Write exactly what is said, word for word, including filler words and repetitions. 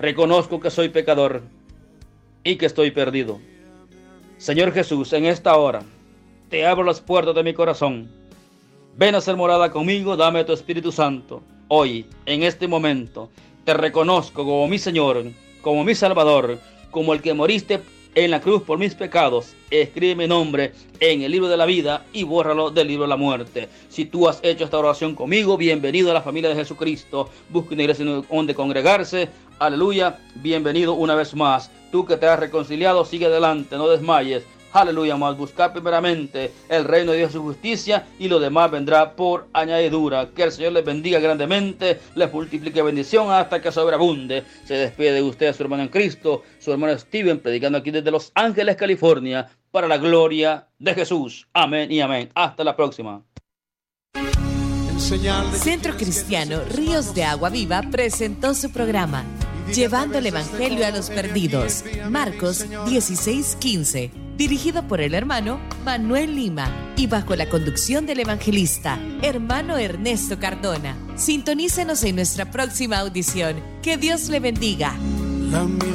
Reconozco que soy pecador y que estoy perdido. Señor Jesús, en esta hora te abro las puertas de mi corazón. Ven a ser morada conmigo, dame tu Espíritu Santo. Hoy, en este momento, te reconozco como mi Señor, como mi Salvador, como el que moriste en la cruz por mis pecados. Escribe mi nombre en el libro de la vida y bórralo del libro de la muerte. Si tú has hecho esta oración conmigo, bienvenido a la familia de Jesucristo. Busca una iglesia donde congregarse. Aleluya, bienvenido una vez más. Tú que te has reconciliado, sigue adelante, no desmayes. Aleluya, más buscar primeramente el reino de Dios y su justicia, y lo demás vendrá por añadidura. Que el Señor les bendiga grandemente, les multiplique bendición hasta que sobreabunde. Se despide de usted su hermano en Cristo, su hermano Steven, predicando aquí desde Los Ángeles, California, para la gloria de Jesús. Amén y amén. Hasta la próxima. Centro Cristiano Ríos de Agua Viva presentó su programa Llevando el Evangelio a los Perdidos, Marcos dieciséis quince, dirigido por el hermano Manuel Lima y bajo la conducción del evangelista hermano Ernesto Cardona. Sintonícenos en nuestra próxima audición. Que Dios le bendiga.